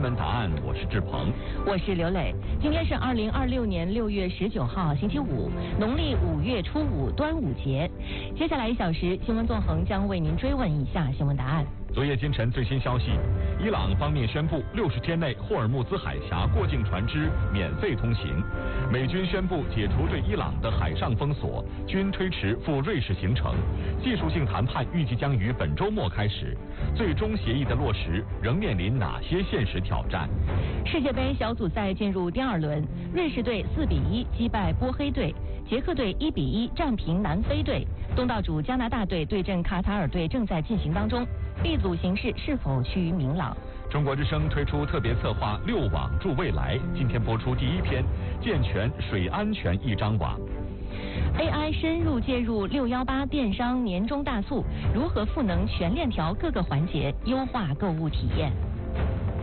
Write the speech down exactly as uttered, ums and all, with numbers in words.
闻答案，我是志鹏， 我是刘磊。今天是二零二六年六月十九号，星期五，农历五月初五，端午节。接下来一小时，新闻纵横将为您追问以下新闻答案。 昨夜今晨最新消息，伊朗方面宣布六十天内霍尔木兹海峡过境船只免费通行。美军宣布解除对伊朗的海上封锁，均推迟赴瑞士行程。技术性谈判预计将于本周末开始。最终协议的落实仍面临哪些现实挑战？ 世界杯小组赛进入第二轮，瑞士队四比一击败波黑队，捷克队一比一战平南非队，东道主加拿大队对阵卡塔尔队正在进行当中。B 组形势是否趋于明朗？ 中国之声推出特别策划“六网助未来”，今天播出第一篇“健全水安全一张网”。 A I 深入介入六一八电商年终大促，如何赋能全链条各个环节，优化购物体验？